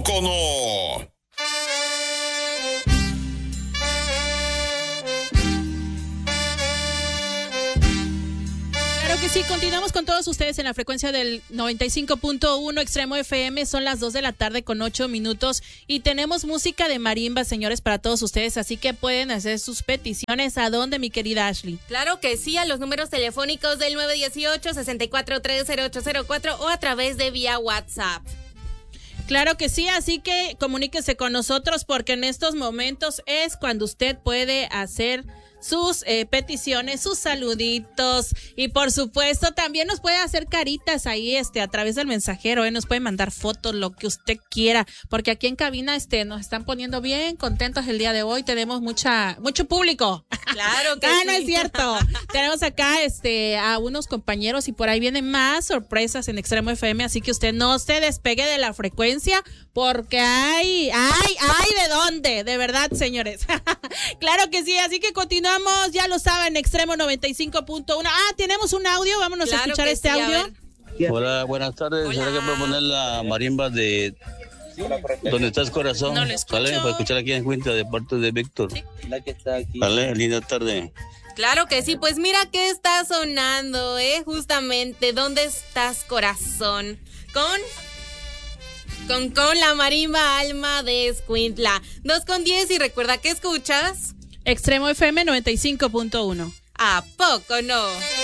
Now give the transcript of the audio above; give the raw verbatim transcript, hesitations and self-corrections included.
poco no? Claro que sí, continuamos con todos ustedes en la frecuencia del noventa y cinco punto uno Extremo F M. Son las dos de la tarde con ocho minutos y tenemos música de marimba, señores, para todos ustedes, así que pueden hacer sus peticiones. ¿A dónde, mi querida Ashley? Claro que sí, a los números telefónicos del nueve uno ocho, seis cuatro tres, cero ocho cero cuatro o a través de vía WhatsApp. Claro que sí, así que comuníquese con nosotros porque en estos momentos es cuando usted puede hacer sus eh, peticiones, sus saluditos y por supuesto también nos puede hacer caritas ahí este a través del mensajero, ¿eh? Nos puede mandar fotos, lo que usted quiera, porque aquí en cabina este nos están poniendo bien contentos el día de hoy, tenemos mucha mucho público. Claro que ah, sí. No es cierto. Tenemos acá este a unos compañeros y por ahí vienen más sorpresas en Extremo F M, así que usted no se despegue de la frecuencia porque hay, hay, hay de dónde, de verdad, señores. Claro que sí, así que continuamos. Ya lo saben, Extremo noventa y cinco punto uno. Ah, tenemos un audio, vámonos claro a escuchar este sí, audio. Hola, buenas tardes. ¿Será que puedo poner la marimba de ¿Dónde estás, corazón? No lo escucho. ¿Vale? Para escuchar aquí en Cuenta de parte de Víctor. Sí. Vale, linda tarde. Claro que sí, pues mira qué está sonando, ¿eh? Justamente, ¿dónde estás, corazón? Con... Con, con la marimba Alma de Escuintla. dos con diez y recuerda que escuchas Extremo F M noventa y cinco punto uno. ¿A poco no?